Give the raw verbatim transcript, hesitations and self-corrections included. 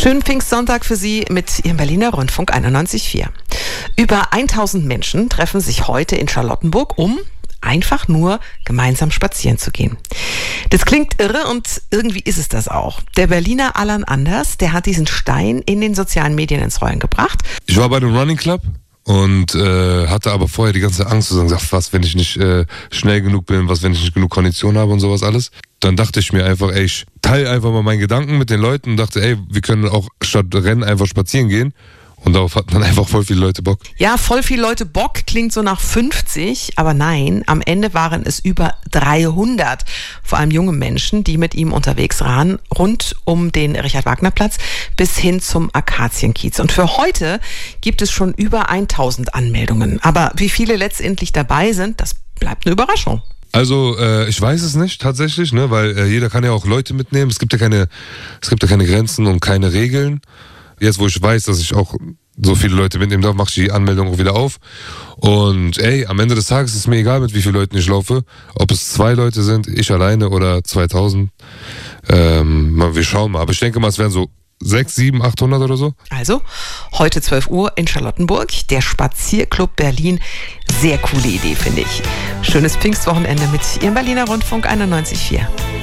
Schönen Pfingstsonntag für Sie mit Ihrem Berliner Rundfunk einundneunzig Komma vier. Über tausend Menschen treffen sich heute in Charlottenburg, um einfach nur gemeinsam spazieren zu gehen. Das klingt irre und irgendwie ist es das auch. Der Berliner Alan Anders, der hat diesen Stein in den sozialen Medien ins Rollen gebracht. Ich war bei dem Running Club und äh, hatte aber vorher die ganze Angst zu sagen, was, wenn ich nicht äh, schnell genug bin, was, wenn ich nicht genug Kondition habe und sowas alles. Dann dachte ich mir einfach, ey, ich teile einfach mal meinen Gedanken mit den Leuten und dachte, ey, wir können auch statt Rennen einfach spazieren gehen. Und darauf hatten dann einfach voll viele Leute Bock. Ja, voll viele Leute Bock klingt so nach fünfzig, aber nein, am Ende waren es über dreihundert. Vor allem junge Menschen, die mit ihm unterwegs waren, rund um den Richard-Wagner-Platz bis hin zum Akazienkiez. Und für heute gibt es schon über tausend Anmeldungen. Aber wie viele letztendlich dabei sind, das bleibt eine Überraschung. Also äh, ich weiß es nicht tatsächlich, ne, weil äh, jeder kann ja auch Leute mitnehmen. Es gibt ja keine, es gibt ja keine Grenzen und keine Regeln. Jetzt, wo ich weiß, dass ich auch so viele Leute mitnehmen darf, mache ich die Anmeldung auch wieder auf. Und ey, am Ende des Tages ist es mir egal, mit wie vielen Leuten ich laufe. Ob es zwei Leute sind, ich alleine oder zweitausend. Ähm, wir schauen mal. Aber ich denke mal, es werden so sechs, sieben, achthundert oder so. Also, heute zwölf Uhr in Charlottenburg, der Spazierclub Berlin. Sehr coole Idee, finde ich. Schönes Pfingstwochenende mit Ihrem Berliner Rundfunk einundneunzig Komma vier.